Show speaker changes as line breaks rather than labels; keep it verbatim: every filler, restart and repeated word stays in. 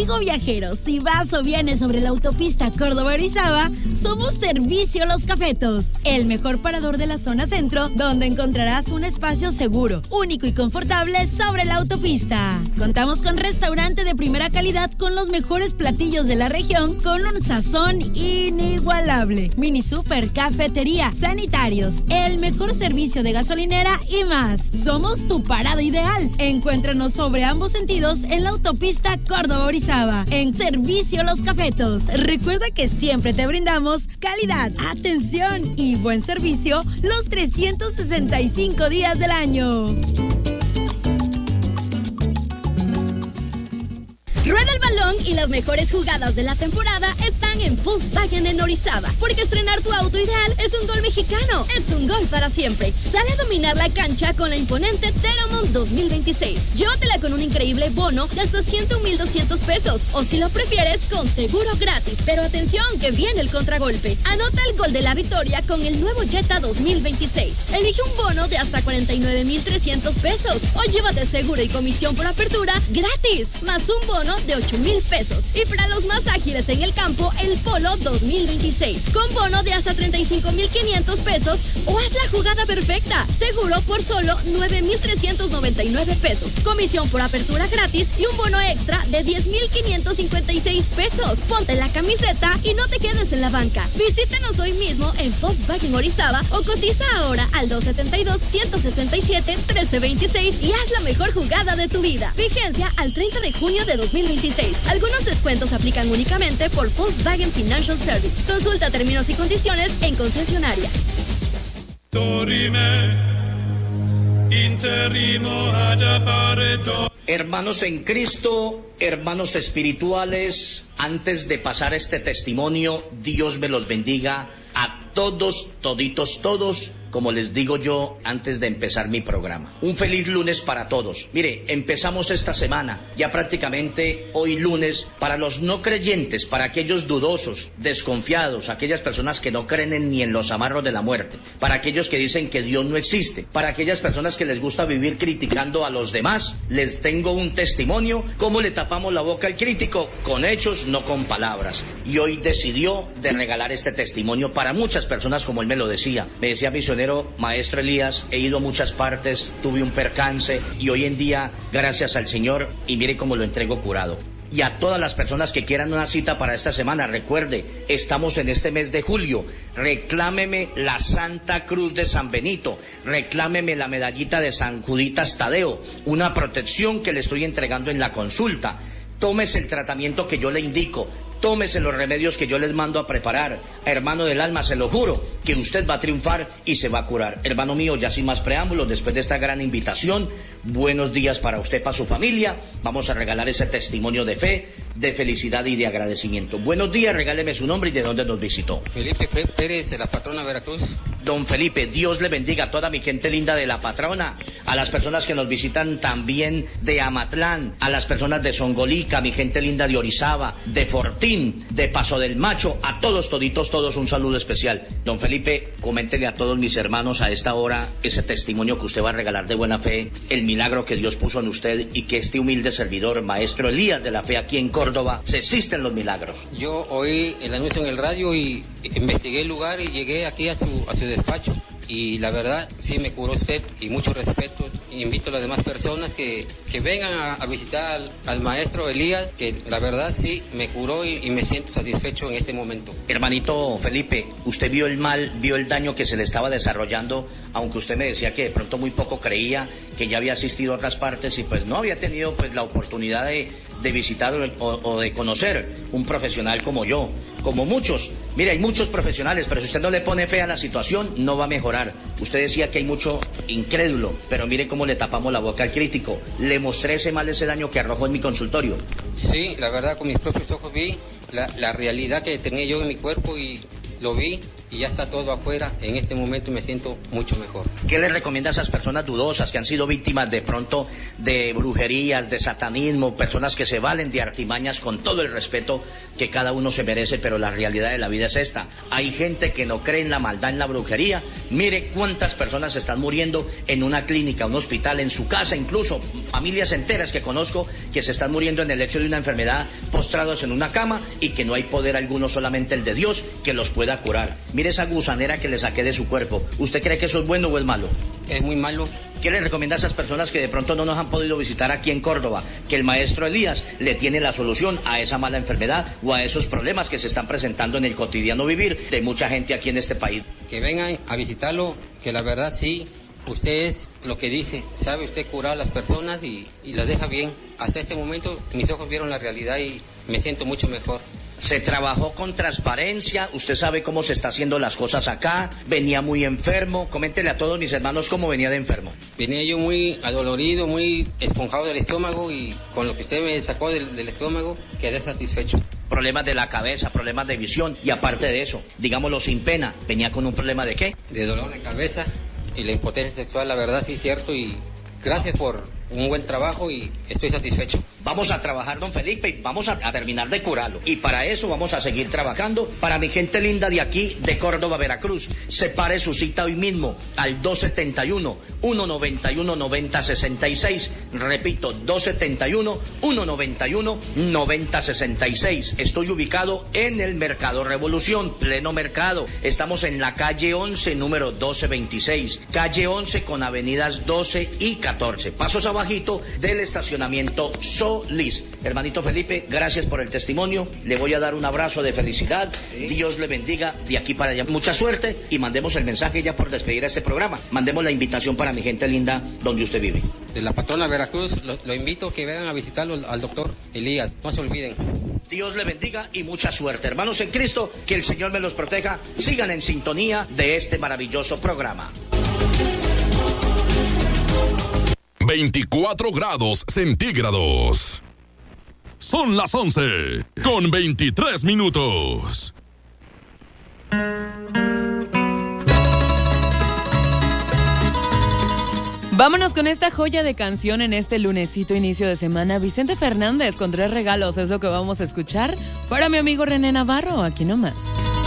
Amigo viajero, si vas o vienes sobre la autopista Córdoba-Orizaba, somos Servicio Los Cafetos, el mejor parador de la zona centro, donde encontrarás un espacio seguro, único y confortable sobre la autopista. Contamos con restaurante de primera calidad con los mejores platillos de la región, con un sazón inigualable. Mini super, cafetería, sanitarios, el mejor servicio de gasolinera y más. Somos tu parada ideal. Encuéntranos sobre ambos sentidos en la autopista Córdoba-Orizaba, en Servicio Los Cafetos. Recuerda que siempre te brindamos calidad, atención y buen servicio los trescientos sesenta y cinco días del año. Rueda el balón y las mejores jugadas de la temporada están en Volkswagen en Orizaba, porque estrenar tu auto ideal es un gol mexicano, es un gol para siempre. Sale a dominar la cancha con la imponente Teramont dos mil veintiséis. Llévatela con un increíble bono de hasta ciento mil doscientos pesos, o si lo prefieres, con seguro gratis. Pero atención, que viene el contragolpe. Anota el gol de la victoria con el nuevo Jetta dos mil veintiséis. Elige un bono de hasta cuarenta y nueve mil trescientos pesos, o llévate seguro y comisión por apertura gratis, más un bono de ocho mil pesos. Y para los más ágiles en el campo, el Polo dos mil veintiséis, con bono de hasta treinta y cinco mil quinientos pesos, o haz la jugada perfecta, seguro por solo nueve mil trescientos noventa y nueve pesos, comisión por apertura gratis y un bono extra de diez mil quinientos cincuenta y seis pesos. Ponte la camiseta y no te quedes en la banca. Visítenos hoy mismo en Volkswagen Orizaba o cotiza ahora al dos setenta y dos, ciento sesenta y siete, trece veintiséis y haz la mejor jugada de tu vida. Vigencia al treinta de junio de dos mil veintiséis. Algunos descuentos aplican únicamente por Volkswagen Financial Service. Consulta términos y condiciones en concesionaria.
Hermanos en Cristo, hermanos espirituales, antes de pasar este testimonio, Dios me los bendiga a todos, toditos, todos, como les digo yo antes de empezar mi programa. Un feliz lunes para todos. Mire, empezamos esta semana, ya prácticamente hoy lunes, para los no creyentes, para aquellos dudosos, desconfiados, aquellas personas que no creen en, ni en los amarros de la muerte, para aquellos que dicen que Dios no existe, para aquellas personas que les gusta vivir criticando a los demás, les tengo un testimonio, cómo le tapamos la boca al crítico, con hechos, no con palabras. Y hoy decidió de regalar este testimonio para muchas personas, como él me lo decía. Me decía misionero, maestro Elías, he ido a muchas partes, tuve un percance y hoy en día, gracias al Señor, y mire cómo lo entrego curado. Y a todas las personas que quieran una cita para esta semana, recuerde, estamos en este mes de julio, reclámeme la Santa Cruz de San Benito, reclámeme la medallita de San Juditas Tadeo, una protección que le estoy entregando en la consulta. Tómese el tratamiento que yo le indico, tómese los remedios que yo les mando a preparar. Hermano del alma, se lo juro, que usted va a triunfar y se va a curar. Hermano mío, ya sin más preámbulos, después de esta gran invitación, buenos días para usted, para su familia. Vamos a regalar ese testimonio de fe, de felicidad y de agradecimiento. Buenos días, regáleme su nombre y de dónde nos visitó.
Felipe Pérez, de la Patrona Veracruz.
Don Felipe, Dios le bendiga a toda mi gente linda de la Patrona, a las personas que nos visitan también de Amatlán, a las personas de Songolica, mi gente linda de Orizaba, de Fortín, de Paso del Macho, a todos, toditos, todos un saludo especial. Don Felipe, coméntele a todos mis hermanos a esta hora ese testimonio que usted va a regalar de buena fe, el milagro que Dios puso en usted y que este humilde servidor, maestro Elías de la Fe aquí en Córdoba, se existen los milagros.
Yo oí el anuncio en el radio y investigué el lugar y llegué aquí a su, a su despacho. Y la verdad, sí me curó usted y mucho respeto. Invito a las demás personas que, que vengan a, a visitar al, al maestro Elías, que la verdad sí me curó y, y me siento satisfecho en este momento.
Hermanito Felipe, usted vio el mal, vio el daño que se le estaba desarrollando, aunque usted me decía que de pronto muy poco creía, que ya había asistido a otras partes y pues no había tenido pues la oportunidad de, de visitar o, o de conocer un profesional como yo, como muchos. Mire, hay muchos profesionales, pero si usted no le pone fe a la situación, no va a mejorar. Usted decía que hay mucho incrédulo, pero mire cómo le tapamos la boca al crítico. Le mostré ese mal, ese daño que arrojó en mi consultorio.
Sí, la verdad, con mis propios ojos vi la, la realidad que tenía yo en mi cuerpo y lo vi y ya está todo afuera. En este momento me siento mucho mejor.
¿Qué le recomienda a esas personas dudosas que han sido víctimas de pronto de brujerías, de satanismo, personas que se valen de artimañas con todo el respeto que cada uno se merece, pero la realidad de la vida es esta? Hay gente que no cree en la maldad, en la brujería. Mire cuántas personas están muriendo en una clínica, un hospital, en su casa, incluso familias enteras que conozco que se están muriendo en el lecho de una enfermedad, postrados en una cama, y que no hay poder alguno, solamente el de Dios, que los pueda curar. Mire esa gusanera que le saqué de su cuerpo. ¿Usted cree que eso es bueno o es malo?
Es muy malo.
¿Qué le recomienda a esas personas que de pronto no nos han podido visitar aquí en Córdoba? Que el maestro Elías le tiene la solución a esa mala enfermedad o a esos problemas que se están presentando en el cotidiano vivir de mucha gente aquí en este país.
Que vengan a visitarlo, que la verdad sí, usted es lo que dice, sabe usted curar a las personas y, y las deja bien. Hasta este momento mis ojos vieron la realidad y me siento mucho mejor.
Se trabajó con transparencia, usted sabe cómo se está haciendo las cosas acá, venía muy enfermo. Coméntele a todos mis hermanos cómo venía de enfermo.
Venía yo muy adolorido, muy esponjado del estómago, y con lo que usted me sacó del, del estómago quedé satisfecho.
Problemas de la cabeza, problemas de visión, y aparte de eso, digámoslo sin pena, ¿venía con un problema de qué?
De dolor de cabeza y la impotencia sexual, la verdad sí es cierto, y gracias por un buen trabajo y estoy satisfecho.
Vamos a trabajar, don Felipe, y vamos a, a terminar de curarlo. Y para eso vamos a seguir trabajando. Para mi gente linda de aquí, de Córdoba, Veracruz, separe su cita hoy mismo al dos setenta y uno, ciento noventa y uno, noventa sesenta y seis. Repito, dos setenta y uno, ciento noventa y uno, noventa sesenta y seis. Estoy ubicado en el Mercado Revolución, pleno mercado. Estamos en la calle once, número doce veintiséis. Calle once con avenidas doce y catorce. Pasos abajito del estacionamiento Solís. Hermanito Felipe, gracias por el testimonio. Le voy a dar un abrazo de felicidad. Sí. Dios le bendiga de aquí para allá. Mucha suerte, y mandemos el mensaje ya por despedir a este programa. Mandemos la invitación para mi gente linda donde usted vive.
De la patrona Veracruz, lo, lo invito a que vengan a visitarlo al doctor Elías. No se olviden.
Dios le bendiga y mucha suerte. Hermanos en Cristo, que el Señor me los proteja. Sigan en sintonía de este maravilloso programa.
veinticuatro grados centígrados. Son las once con veintitrés minutos.
Vámonos con esta joya de canción en este lunesito inicio de semana. Vicente Fernández con tres regalos es lo que vamos a escuchar para mi amigo René Navarro, aquí nomás.